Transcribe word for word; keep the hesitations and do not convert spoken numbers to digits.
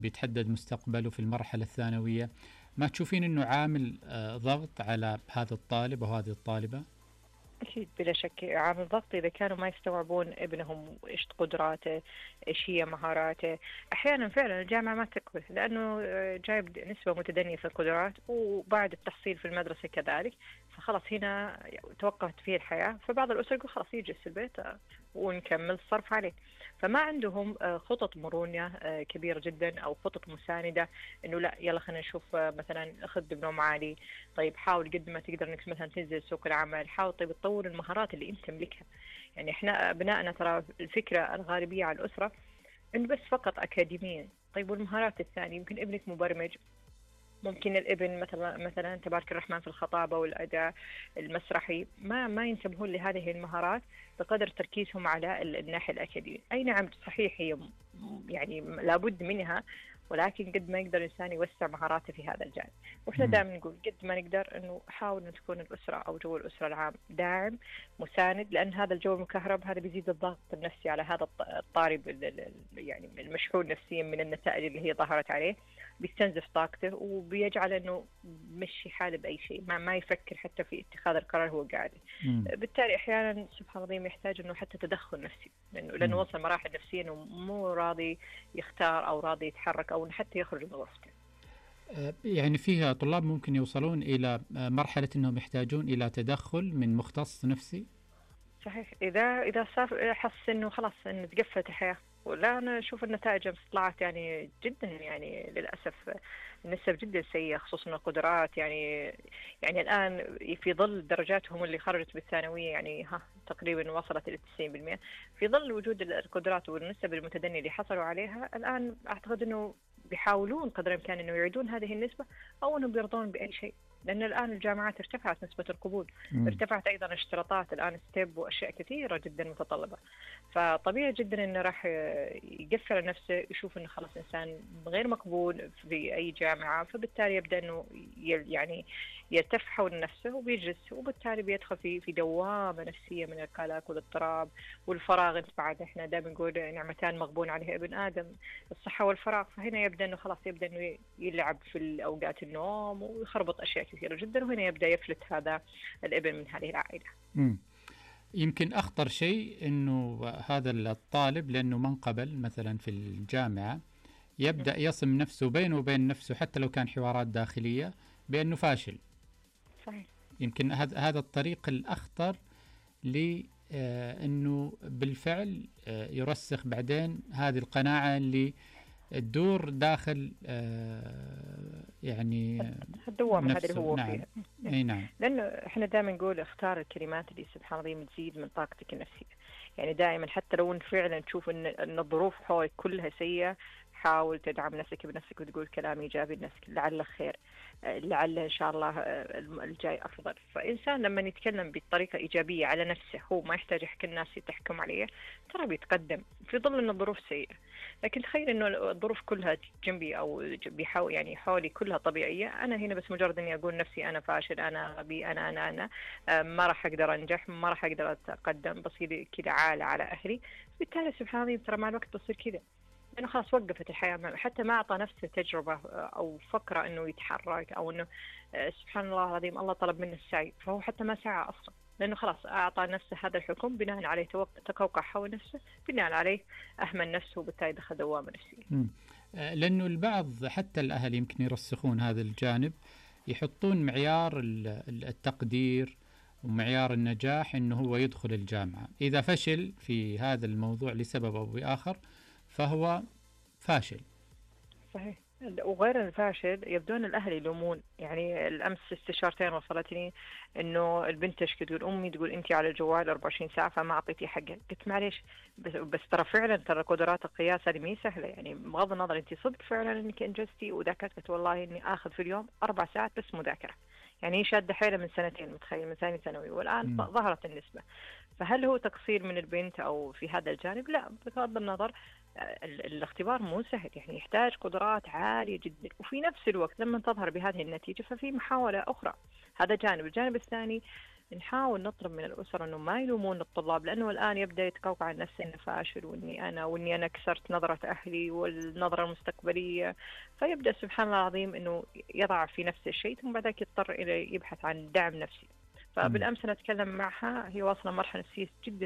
بيتحدد مستقبله في المرحلة الثانوية، ما تشوفين أنه عامل آه، ضغط على هذا الطالب أو هذه الطالبة؟ أكيد بلا شك عامل ضغط إذا كانوا ما يستوعبون ابنهم إيش قدراته، إيش هي مهاراته. أحيانا فعلا الجامعة ما تقبل لأنه آه، جايب نسبة متدنية في القدرات وبعد التحصيل في المدرسة كذلك، فخلاص هنا توقفت فيه الحياة. فبعض الأسر يقول خلاص يجلس في البيت آه، ونكمل الصرف عليه. فما عندهم آه، خطط مرونة آه، كبيرة جدا أو خطط مساندة، إنه لا يلا خلينا نشوف آه، مثلا خذ دبلوم عالي، طيب حاول قد ما تقدر إنك مثلا تنزل سوق العمل، حاول طيب تطور المهارات اللي أنت تملكها. يعني إحنا أبنائنا ترى الفكرة الغالبية على الأسرة إنه بس فقط أكاديميا. طيب والمهارات الثانية، يمكن ابنك مبرمج، ممكن الابن مثلا مثلا تبارك الرحمن في الخطابة والأداء المسرحي، ما ما ينتبهون لهذه المهارات بقدر تركيزهم على ال- الناحية الأكاديمية. أي نعم صحيح هي م- يعني لابد منها، ولكن قد ما يقدر الإنسان يوسع مهاراته في هذا الجانب. وإحنا مم. دائما نقول قد ما نقدر إنه حاول أن تكون الأسرة أو جو الأسرة العام داعم مساند، لأن هذا الجو المكهرب هذا بيزيد الضغط النفسي على هذا الط- الطالب ال- ال- يعني المشحون نفسيا من النتائج اللي هي ظهرت عليه، بيستنزف طاقته وبيجعل انه مشي حاله باي شيء، ما, ما يفكر حتى في اتخاذ القرار هو قاعد. مم. بالتالي احيانا سبحان الله يحتاج انه حتى تدخل نفسي، لانه لانه مم. وصل مراحل نفسيه انه مو راضي يختار او راضي يتحرك او حتى يخرج من غرفته. آه، يعني فيها طلاب ممكن يوصلون إلى آه، مرحلة أنهم يحتاجون إلى تدخل من مختص نفسي. صحيح، اذا اذا صار حس انه خلاص انه تقفلت الحياه. ولا انا اشوف النتائج طلعت يعني جدا يعني للاسف النسب جدا سيئه، خصوصا القدرات. يعني يعني الان في ظل درجاتهم اللي خرجت بالثانويه يعني ها تقريبا وصلت الى تسعين بالمئة، في ظل وجود القدرات والنسب المتدنيه اللي حصلوا عليها الان اعتقد انه بيحاولون قدر الامكان انه يعيدون هذه النسبه او انهم بيرضون باي شيء. لأن الآن الجامعات ارتفعت نسبة القبول، مم. ارتفعت أيضا اشتراطات الآن ستيب وأشياء كثيرة جدا متطلبة. فطبيعي جدا إنه راح يقفل على نفسه، يشوف إنه خلاص إنسان غير مقبول في أي جامعة، فبالتالي يبدأ إنه ي- يعني يلتف حول نفسه وبيجلس، وبالتالي بيدخل في في دوامة نفسية من القلق والاضطراب والفراغ. انت بعد احنا دائما نقول نعمتان مغبون عليها ابن آدم، الصحة والفراغ. فهنا يبدأ إنه خلاص يبدأ إنه يلعب في أوقات النوم ويخربط أشياء كثيرة جدا، وهنا يبدأ يفلت هذا الابن من هذه العائلة. مم. يمكن أخطر شيء أنه هذا الطالب لأنه ما انقبل مثلا في الجامعة يبدأ يصم نفسه بينه وبين نفسه حتى لو كان حوارات داخلية بأنه فاشل. صحيح. يمكن هذا هذا الطريق الأخطر لأنه بالفعل آه، يرسخ بعدين هذه القناعة اللي تدور داخل آه، يعني آه، الدوامة هذا اللي نفسه. هو نعم. فيها. أي نعم. لأنه إحنا دائما نقول اختار الكلمات اللي سبحان الله تزيد من طاقتك النفسية. يعني دائما حتى لو إن فعلا تشوف إن إن الظروف حولك كلها سيئة، حاول تدعم نفسك بنفسك وتقول كلام إيجابي لنفسك، لعل خير، آه، لعل إن شاء الله آه، الم- الجاي أفضل. فإنسان لما يتكلم بطريقة إيجابية على نفسه، هو ما يحتاج يحكي الناس تحكم عليه، ترى بيتقدم في ظل إن الظروف سيئة. لكن تخيل إنه الظروف كلها جنبي أو ج- بيحاول يعني حولي كلها طبيعية، أنا هنا بس مجرد إني أقول نفسي أنا فاشل، أنا غبي، أنا أنا أنا آه، ما راح أقدر أنجح، ما راح أقدر أتقدم، بصير كذا عالة على أهلي. بالتالي سبحان الله ترى مع الوقت بصير كذا، لأنه خلاص وقفت الحياة، ما- حتى ما أعطى نفسه تجربة آه، أو فكرة إنه يتحرك أو إنه آه، سبحان الله العظيم الله طلب منه السعي، فهو حتى ما سعى أصلا، لأنه خلاص أعطى نفسه هذا الحكم بناء عليه توق- تقوقع حول نفسه، بناء عليه أهمل نفسه وبالتالي دخل دوامة نفسية. مم. آه، لأنه البعض حتى الأهل يمكن يرسخون هذا الجانب، يحطون معيار ال- ال- التقدير ومعيار النجاح أنه هو يدخل الجامعة. إذا فشل في هذا الموضوع لسبب أو بآخر فهو فاشل. صحيح. وغير الفاشل يبدون الأهل يلومون. يعني الأمس استشارتين وصلتني إنه البنت تشكي تقول أمي تقول أنت على الجوال أربعة وعشرين ساعة فما أعطيتي حقها. قلت معليش، بس, بس ترى فعلا ترى قدرات القياس هذه مي سهلة. يعني بغض النظر أنت صدق فعلا إنك أنجزتي وذاكرت، قلت والله إني آخذ في اليوم أربع ساعات بس مذاكرة. يعني هي شادة حيلة من سنتين، متخيل، من ثاني ثانوي، والآن مم. ظهرت النسبة. فهل هو تقصير من البنت أو في هذا الجانب؟ لا، بغض النظر ال- الاختبار مو سهل، يعني يحتاج قدرات عالية جدا، وفي نفس الوقت لما تظهر بهذه النتيجة ففي محاولة أخرى. هذا جانب. الجانب الثاني نحاول نطلب من الأسرة إنه ما يلومون الطلاب، لأنه الآن يبدأ يتقوقع عن نفسه إنه فاشل، وإني أنا وإني أنا كسرت نظرة أهلي والنظرة المستقبلية، فيبدأ سبحان الله العظيم إنه يضع في نفسه الشيء، ثم بعد ذلك يضطر إلى يبحث عن دعم نفسي. مم. فبالأمس أنا أتكلم معها، هي واصلة مرحلة نفسية جدا